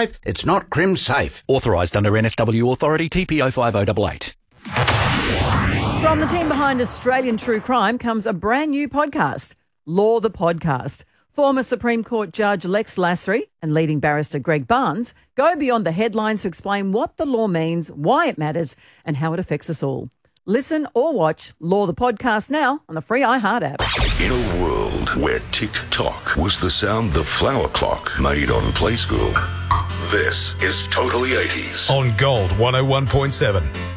Safe, it's not crim safe. Authorised under NSW Authority TPO 5088. From the team behind Australian True Crime comes a brand new podcast, Law the Podcast. Former Supreme Court Judge Lex Lasry and leading barrister Greg Barnes go beyond the headlines to explain what the law means, why it matters, and how it affects us all. Listen or watch Law the Podcast now on the free iHeart app. In a world where tick-tock was the sound the flower clock made on Play School, this is Totally 80s. On Gold 101.7.